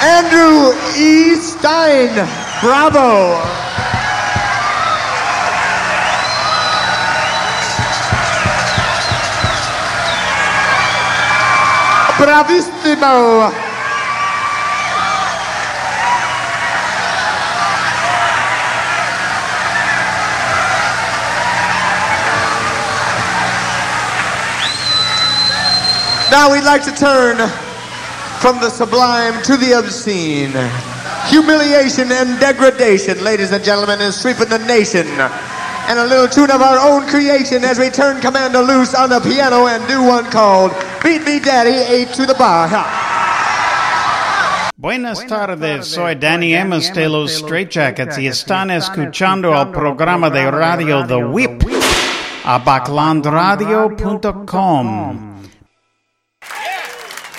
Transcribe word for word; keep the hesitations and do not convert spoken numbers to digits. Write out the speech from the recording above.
Andrew E. Stein. Bravo. Bravissimo. Now we'd like to turn from the sublime to the obscene. Humiliation and degradation, ladies and gentlemen, is sweeping the nation. And a little tune of our own creation as we turn Commander loose on the piano and do one called Beat Me Daddy, eight to the bar. Buenas tardes, soy Danny Amos de los Straight Jackets y están escuchando el programa de radio The Whip a backlandradio punto com.